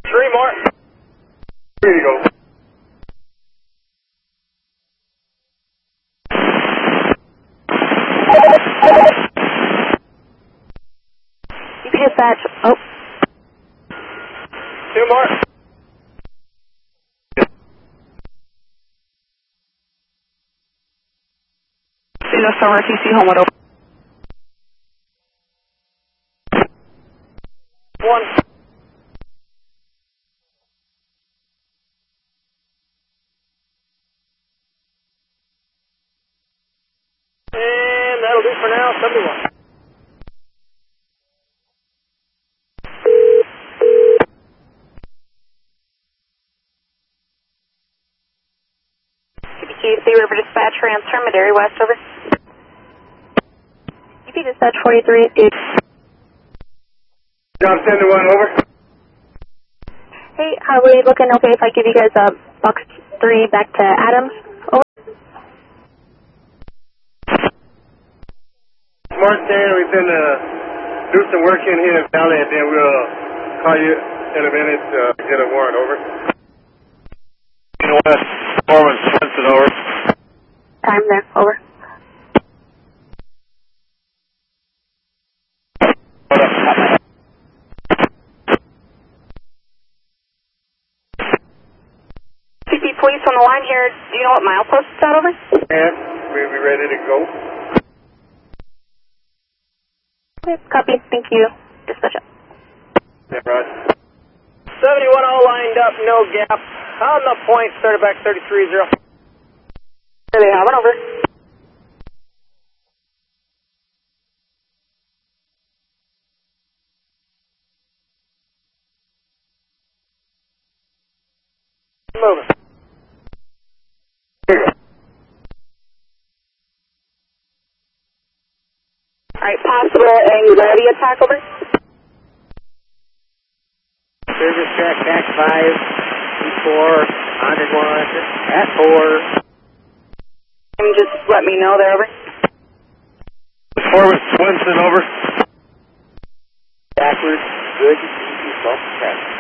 Three more. Here you go. UP dispatch. Oh. Two more. Zero Star RTC Homewood over. One. And that'll do for now. 71. UPQC River Dispatch for Intermediary West over. UP Dispatch 4388. Job 71 over. Hey, are we looking okay if I give you guys a box 3 back to Adams? Over. Smart Dan, we've been do some work in here in Valley, and then we'll call you in a minute to get a warrant over. West, Foreman Swenson over. Time there, over. CP Police on the line here. Do you know what milepost it's at, over? And we'll be ready to go. Okay, copy. Thank you. Dispatch up. Yeah, right. 71 all lined up, no gap. On the point, started back 33-0. There they have it, over. Moving. Alright, possible anxiety attack, over. Service track, back 5, E4, 101, at 4. And just let me know there, over. Foreman Swenson over. Backwards, good, easy, self-traffic.